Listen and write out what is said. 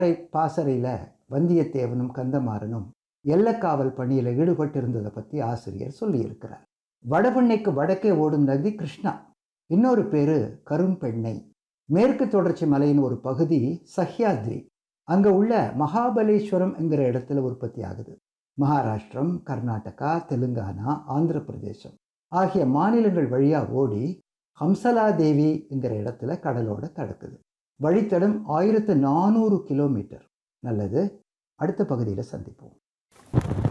பாசறையில் வந்தியத்தேவனும் கந்தமாறனும் எல்லக்காவல் பணியில் ஈடுபட்டிருந்ததை பற்றி ஆசிரியர் சொல்லியிருக்கிறார். வடபெண்ணைக்கு வடக்கே ஓடும் நதி கிருஷ்ணா. இன்னொரு பேரு கரும்பெண்ணை. மேற்கு தொடர்ச்சி மலையின் ஒரு பகுதி சஹ்யாத்ரி. அங்கே உள்ள மகாபலேஸ்வரம் என்கிற இடத்துல உற்பத்தி ஆகுது. மகாராஷ்டிரம், கர்நாடகா, தெலுங்கானா, ஆந்திர பிரதேசம் ஆகிய மாநிலங்கள் வழியாக ஓடி ஹம்சலாதேவி என்கிற இடத்துல கடலோட கடக்குது. வழித்தடம் 1400 கிலோமீட்டர். நல்லது, அடுத்த பகுதியில் சந்திப்போம்.